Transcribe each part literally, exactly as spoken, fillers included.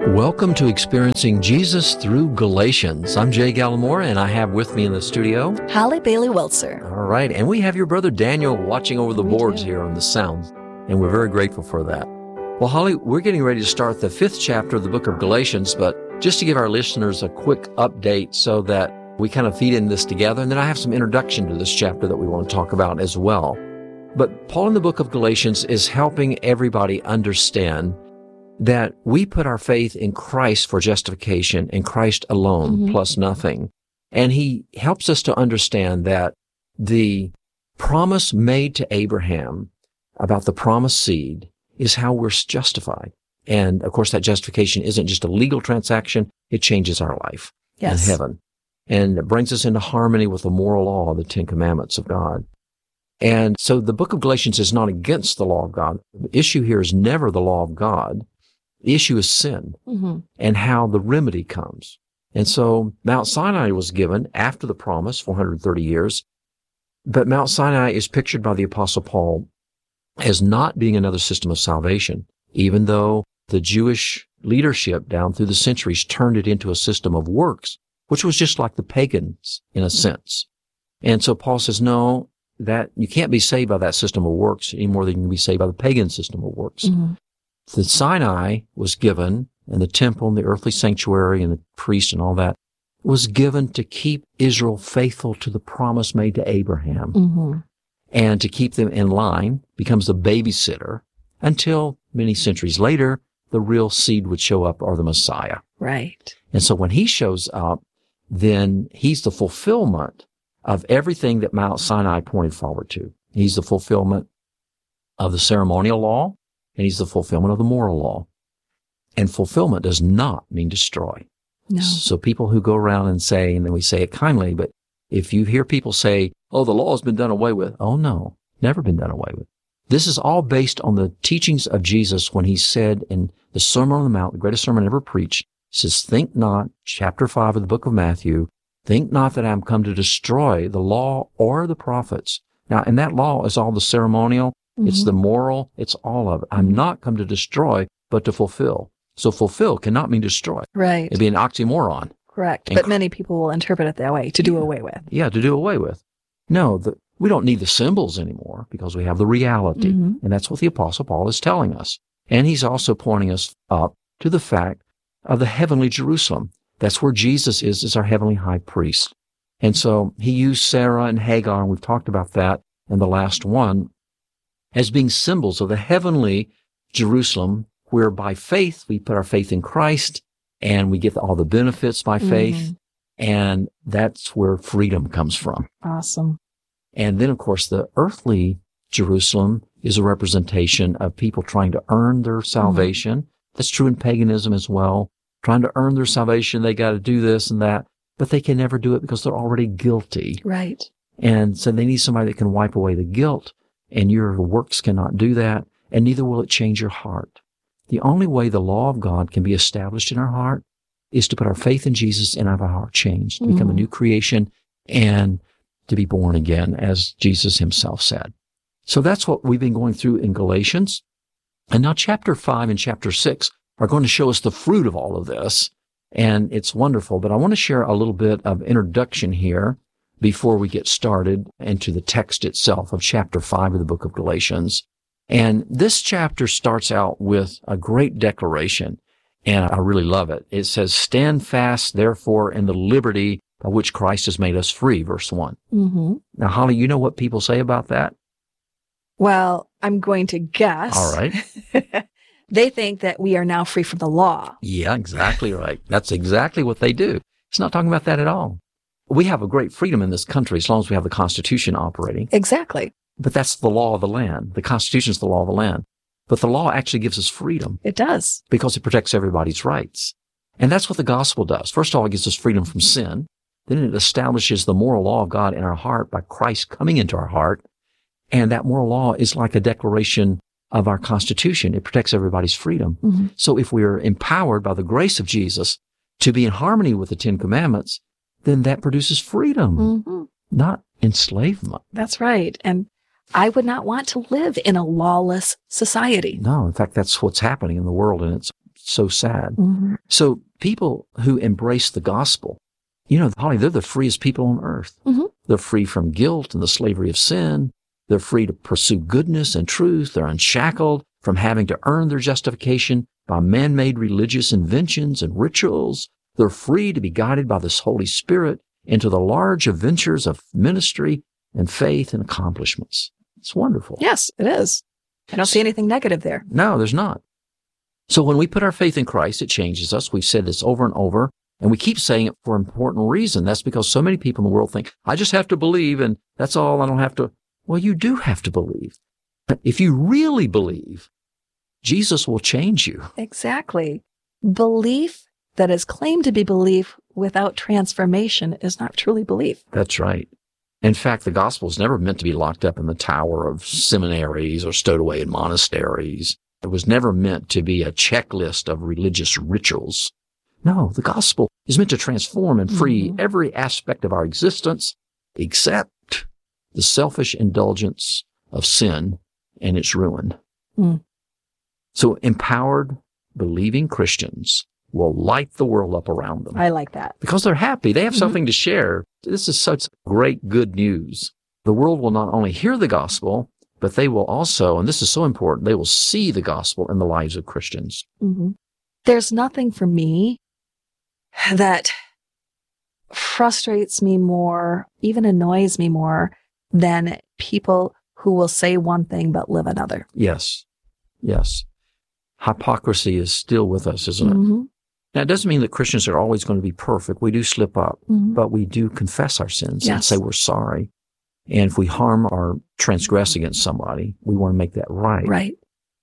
Welcome to Experiencing Jesus Through Galatians. I'm Jay Gallimore, and I have with me in the studio Holly Bailey Wiltzer. All right, and we have your brother Daniel watching over the We boards do. here on the sound, and we're very grateful for that. Well, Holly, we're getting ready to start the fifth chapter of the book of Galatians, but just to give our listeners a quick update so that we kind of feed in this together, and then I have some introduction to this chapter that we want to talk about as well. But Paul in the book of Galatians is helping everybody understand that we put our faith in Christ for justification, in Christ alone, Mm-hmm. plus nothing. And he helps us to understand that the promise made to Abraham about the promised seed is how we're justified. And of course, that justification isn't just a legal transaction. It changes our life Yes. in heaven. And it brings us into harmony with the moral law, the Ten Commandments of God. And so the book of Galatians is not against the law of God. The issue here is never the law of God. The issue is sin Mm-hmm. and how the remedy comes. And so Mount Sinai was given after the promise, four hundred thirty years. But Mount Sinai is pictured by the Apostle Paul as not being another system of salvation, even though the Jewish leadership down through the centuries turned it into a system of works, which was just like the pagans in a sense. And so Paul says, no, that you can't be saved by that system of works any more than you can be saved by the pagan system of works. Mm-hmm. The Sinai was given, and the temple and the earthly sanctuary and the priest and all that was given to keep Israel faithful to the promise made to Abraham Mm-hmm. and to keep them in line, becomes the babysitter until many centuries later, the real seed would show up, or the Messiah. Right. And so when he shows up, then he's the fulfillment of everything that Mount Sinai pointed forward to. He's the fulfillment of the ceremonial law, and he's the fulfillment of the moral law. And fulfillment does not mean destroy. No. So people who go around and say, and then we say it kindly, but if you hear people say, oh, the law has been done away with. Oh, no, never been done away with. This is all based on the teachings of Jesus when he said in the Sermon on the Mount, the greatest sermon ever preached, says, think not, chapter five of the book of Matthew, think not that I am come to destroy the law or the prophets. Now, and that law is all the ceremonial, Mm-hmm. it's the moral, it's all of it. I'm not come to destroy, but to fulfill. So fulfill cannot mean destroy. Right. It'd be an oxymoron. Correct. And But cr- many people will interpret it that way, to do away with. Yeah, to do away with. No, the, we don't need the symbols anymore because we have the reality. Mhm. And that's what the Apostle Paul is telling us. And he's also pointing us up to the fact of the heavenly Jerusalem. That's where Jesus is, is our heavenly high priest. And so he used Sarah and Hagar, and we've talked about that in the last one, as being symbols of the heavenly Jerusalem, where by faith we put our faith in Christ and we get all the benefits by faith. Mhm. And that's where freedom comes from. Awesome. And then, of course, the earthly Jerusalem is a representation of people trying to earn their salvation. That's true in paganism as well. Trying to earn their salvation, they got to do this and that, but they can never do it because they're already guilty. Right. And so they need somebody that can wipe away the guilt, and your works cannot do that, and neither will it change your heart. The only way the law of God can be established in our heart is to put our faith in Jesus and have our heart changed, to become a Mhm. new creation and to be born again, as Jesus himself said. So that's what we've been going through in Galatians. And now chapter five and chapter six are going to show us the fruit of all of this. And it's wonderful. But I want to share a little bit of introduction here before we get started into the text itself of chapter five of the book of Galatians. And this chapter starts out with a great declaration, and I really love it. It says, stand fast, therefore, in the liberty by which Christ has made us free, verse one. Mm-hmm. Now, Holly, you know what people say about that? Well, I'm going to guess. All right. They think that we are now free from the law. Yeah, exactly right. That's exactly what they do. It's not talking about that at all. We have a great freedom in this country as long as we have the Constitution operating. Exactly. But that's the law of the land. The Constitution is the law of the land. But the law actually gives us freedom It does. because it protects everybody's rights. And that's what the gospel does. First of all, it gives us freedom from sin. Then it establishes the moral law of God in our heart by Christ coming into our heart. And that moral law is like a declaration of our Constitution. It protects everybody's freedom. Mm-hmm. So if we are empowered by the grace of Jesus to be in harmony with the Ten Commandments, then that produces freedom, Mm-hmm. not enslavement. That's right. And I would not want to live in a lawless society. No, in fact, that's what's happening in the world, and it's so sad. Mhm. So people who embrace the gospel, you know, Holly, they're the freest people on earth. Mhm. They're free from guilt and the slavery of sin. They're free to pursue goodness and truth. They're unshackled from having to earn their justification by man-made religious inventions and rituals. They're free to be guided by this Holy Spirit into the large adventures of ministry and faith and accomplishments. It's wonderful. Yes, it is. I don't see anything negative there. No, there's not. So when we put our faith in Christ, it changes us. We've said this over and over, and we keep saying it for an important reason. That's because so many people in the world think, I just have to believe, and that's all. I don't have to. Well, you do have to believe. If you really believe, Jesus will change you. Exactly. Belief that is claimed to be belief without transformation is not truly belief. That's right. In fact, the gospel is never meant to be locked up in the tower of seminaries or stowed away in monasteries. It was never meant to be a checklist of religious rituals. No, the gospel is meant to transform and free mm-hmm. every aspect of our existence except the selfish indulgence of sin and its ruin. Mm. So empowered, believing Christians will light the world up around them. I like that. Because they're happy. They have Mm-hmm. something to share. This is such great good news. The world will not only hear the gospel, but they will also, and this is so important, they will see the gospel in the lives of Christians. Mm-hmm. There's nothing for me that frustrates me more, even annoys me more, than people who will say one thing but live another. Yes. Yes. Hypocrisy is still with us, isn't it? Mm-hmm. Now, it doesn't mean that Christians are always going to be perfect. We do slip up, Mm-hmm. but we do confess our sins and Yes. say we're sorry. And if we harm or transgress against somebody, we want to make that right. Right.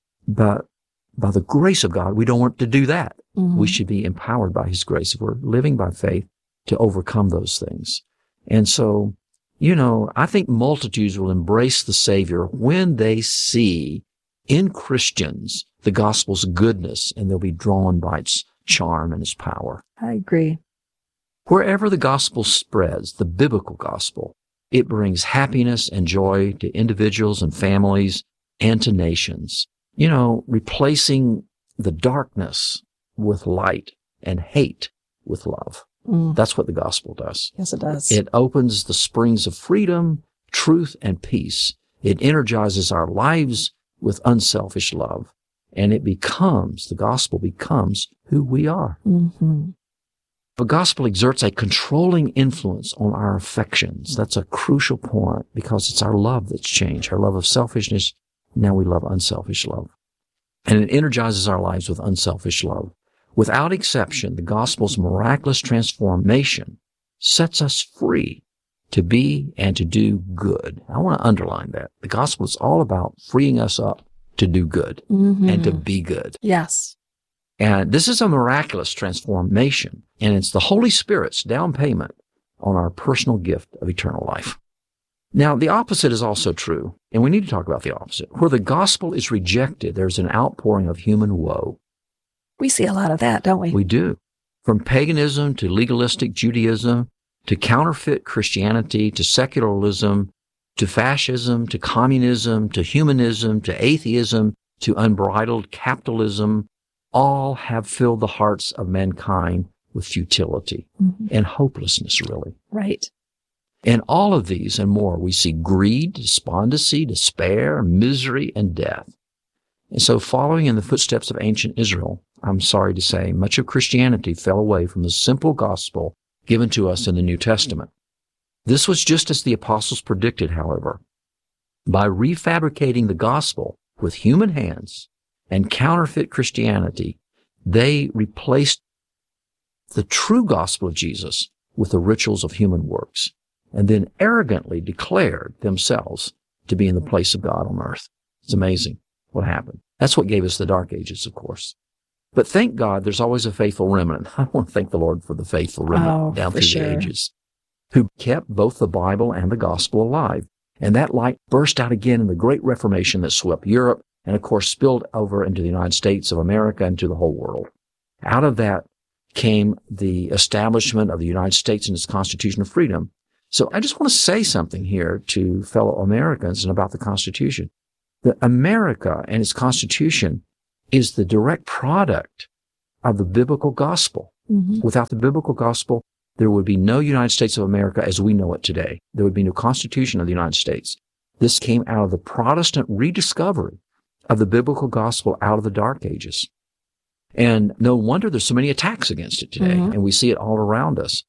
But by the grace of God, we don't want to do that. Mm-hmm. We should be empowered by His grace if we're living by faith to overcome those things. And so, you know, I think multitudes will embrace the Savior when they see in Christians the gospel's goodness, and they'll be drawn by its charm and its power. I agree. Wherever the gospel spreads, the biblical gospel, it brings happiness and joy to individuals and families and to nations. You know, replacing the darkness with light and hate with love. Mm. That's what the gospel does. Yes, it does. It opens the springs of freedom, truth, and peace. It energizes our lives with unselfish love. And it becomes, the gospel becomes who we are. Mm-hmm. The gospel exerts a controlling influence on our affections. That's a crucial point because it's our love that's changed. Our love of selfishness, now we love unselfish love. And it energizes our lives with unselfish love. Without exception, the gospel's miraculous transformation sets us free to be and to do good. I want to underline that. The gospel is all about freeing us up to do good Mm-hmm. and to be good. Yes. And this is a miraculous transformation, and it's the Holy Spirit's down payment on our personal gift of eternal life. Now, the opposite is also true, and we need to talk about the opposite. Where the gospel is rejected, there's an outpouring of human woe. We see a lot of that, don't we? We do. From paganism to legalistic Judaism, to counterfeit Christianity, to secularism, to fascism, to communism, to humanism, to atheism, to unbridled capitalism, all have filled the hearts of mankind with futility Mm-hmm. and hopelessness, really. Right. In all of these and more, we see greed, despondency, despair, misery, and death. And so following in the footsteps of ancient Israel, I'm sorry to say, much of Christianity fell away from the simple gospel given to us in the New Testament. This was just as the apostles predicted, however. By refabricating the gospel with human hands and counterfeit Christianity, they replaced the true gospel of Jesus with the rituals of human works, and then arrogantly declared themselves to be in the place of God on earth. It's amazing what happened. That's what gave us the dark ages, of course. But thank God there's always a faithful remnant. I want to thank the Lord for the faithful remnant Oh, down for through sure. the ages who kept both the Bible and the gospel alive. And that light burst out again in the Great Reformation that swept Europe and, of course, spilled over into the United States of America and to the whole world. Out of that came the establishment of the United States and its Constitution of Freedom. So I just want to say something here to fellow Americans and about the Constitution. That America and its Constitution is the direct product of the biblical gospel. Mm-hmm. Without the biblical gospel, there would be no United States of America as we know it today. There would be no Constitution of the United States. This came out of the Protestant rediscovery of the biblical gospel out of the Dark Ages. And no wonder there's so many attacks against it today, Mm-hmm. and we see it all around us.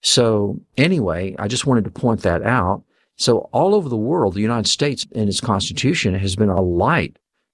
So anyway, I just wanted to point that out. So all over the world, the United States and its Constitution has been a light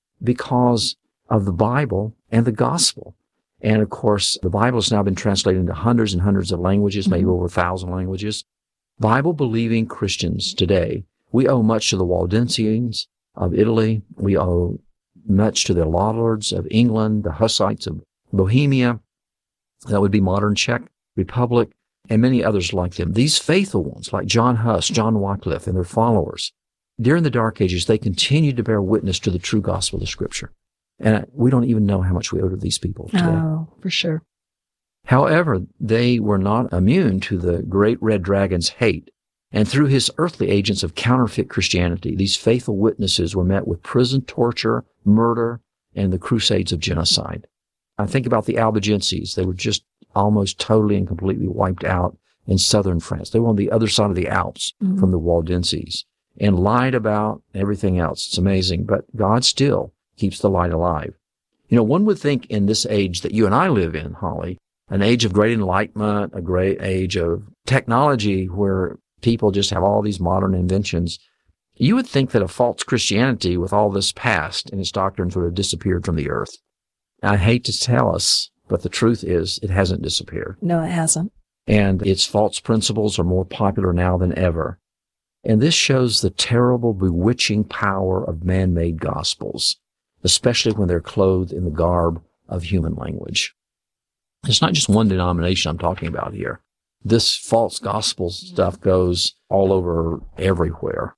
because of the Bible and the gospel. And of course, the Bible has now been translated into hundreds and hundreds of languages, maybe Mm-hmm. over a thousand languages. Bible-believing Christians today, we owe much to the Waldensians of Italy. We owe much to the Lollards of England, the Hussites of Bohemia. That would be modern Czech Republic, and many others like them. These faithful ones, like John Huss, John Wycliffe, and their followers, during the Dark Ages, they continued to bear witness to the true gospel of the Scripture. And we don't even know how much we owe to these people today. Oh, for sure. However, they were not immune to the great red dragon's hate. And through his earthly agents of counterfeit Christianity, these faithful witnesses were met with prison, torture, murder, and the crusades of genocide. I think about the Albigenses. They were just almost totally and completely wiped out in southern France. They were on the other side of the Alps Mm-hmm. from the Waldenses and lied about everything else. It's amazing, but God still keeps the light alive. You know, one would think in this age that you and I live in, Holly, an age of great enlightenment, a great age of technology where people just have all these modern inventions, you would think that a false Christianity with all this past and its doctrines would have disappeared from the earth. I hate to tell us, but the truth is it hasn't disappeared. No, it hasn't. And its false principles are more popular now than ever. And this shows the terrible, bewitching power of man-made gospels, especially when they're clothed in the garb of human language. It's not just one denomination I'm talking about here. This false gospel stuff goes all over everywhere.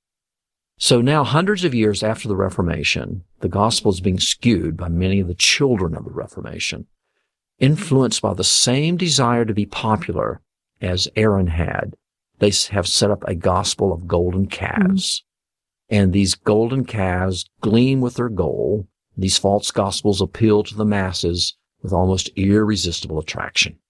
So now, hundreds of years after the Reformation, the gospel is being skewed by many of the children of the Reformation, influenced by the same desire to be popular as Aaron had. They have set up a gospel of golden calves. Mm-hmm. And these golden calves gleam with their gold. These false gospels appeal to the masses with almost irresistible attraction.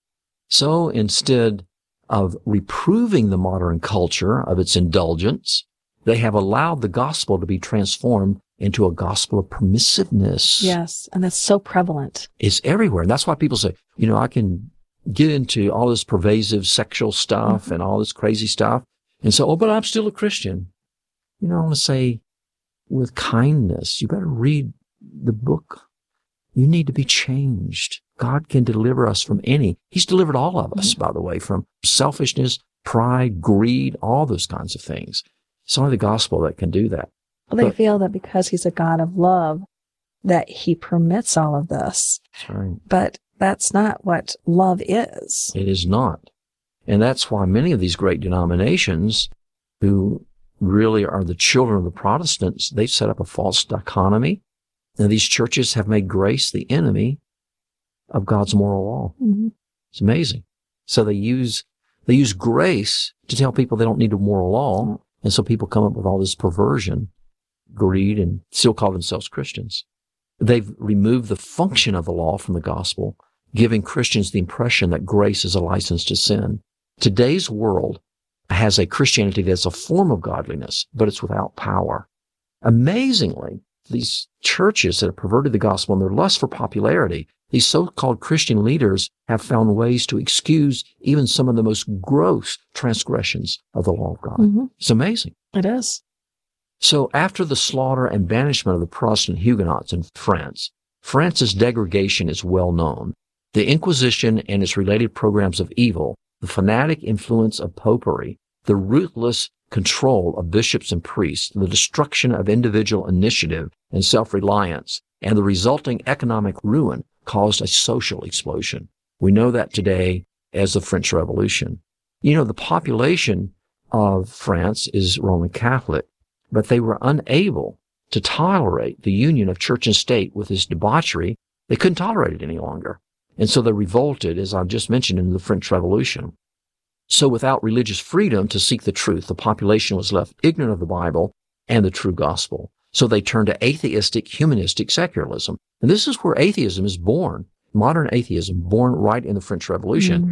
So instead of reproving the modern culture of its indulgence, they have allowed the gospel to be transformed into a gospel of permissiveness. Yes, and that's so prevalent. It's everywhere. And that's why people say, you know, I can get into all this pervasive sexual stuff mm-hmm. and all this crazy stuff and say, oh, but I'm still a Christian. You know, I want to say with kindness, you better read the book. You need to be changed. God can deliver us from any. He's delivered all of us, mm-hmm. by the way, from selfishness, pride, greed, all those kinds of things. It's only the gospel that can do that. Well, they but, feel that because he's a God of love, that he permits all of this. That's right. But that's not what love is. It is not. And that's why many of these great denominations who really are the children of the Protestants, they've set up a false dichotomy. And these churches have made grace the enemy of God's moral law. Mm-hmm. It's amazing. So they use, they use grace to tell people they don't need a moral law. Mm-hmm. And so people come up with all this perversion, greed, and still call themselves Christians. They've removed the function of the law from the gospel, giving Christians the impression that grace is a license to sin. Today's world has a Christianity that's a form of godliness, but it's without power. Amazingly, these churches that have perverted the gospel in their lust for popularity, these so-called Christian leaders have found ways to excuse even some of the most gross transgressions of the law of God. Mm-hmm. It's amazing. It is. So after the slaughter and banishment of the Protestant Huguenots in France, France's degradation is well known. The Inquisition and its related programs of evil, the fanatic influence of popery, the ruthless control of bishops and priests, the destruction of individual initiative and self-reliance, and the resulting economic ruin caused a social explosion. We know that today as the French Revolution. You know, the population of France is Roman Catholic, but they were unable to tolerate the union of church and state with this debauchery. They couldn't tolerate it any longer. And so they revolted, as I've just mentioned, in the French Revolution. So without religious freedom to seek the truth, the population was left ignorant of the Bible and the true gospel. So they turned to atheistic, humanistic secularism. And this is where atheism is born. modern atheism born right in the French Revolution, Mm.